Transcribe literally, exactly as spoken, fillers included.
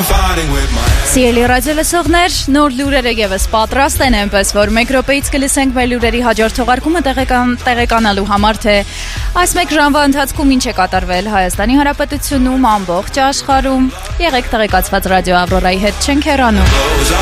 Սիրելի ռադիո լսողներ, նոր լուրերը եւս պատրաստ են, այնպես որ մեկ րոպեից կլսենք մեր լուրերի հաջորդ թողարկումը տեղեկան, տեղեկանալու համար, թե այս մեկ ժամվա ընթացքում ինչ է կատարվել Հայաստանի Հանրապետությունում, ամբողջ աշխարհում։ Եղեք տեղեկացված ռադիո Ավրորայի հետ, չենք հեռանում։